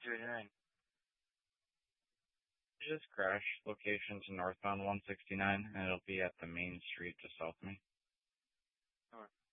289. Just crash. Location's northbound 169, and it'll be at the main street just south of me. Alright.